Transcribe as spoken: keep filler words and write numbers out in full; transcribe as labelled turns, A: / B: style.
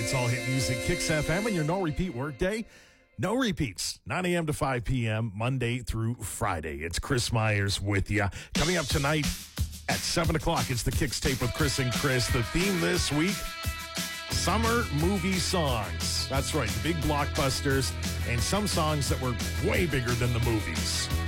A: It's all hit music, Kicks F M, and your no-repeat workday. No repeats, nine a.m. to five p.m., Monday through Friday. It's Chris Myers with you. Coming up tonight at seven o'clock, it's the Kicks Tape with Chris and Chris. The theme this week, summer movie songs. That's right, the big blockbusters and some songs that were way bigger than the movies.